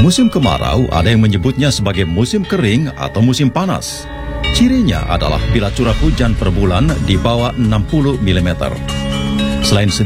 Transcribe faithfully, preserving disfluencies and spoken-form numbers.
Musim kemarau ada yang menyebutnya sebagai musim kering atau musim panas. Cirinya adalah bila curah hujan per bulan di bawah enam puluh milimeter. Selain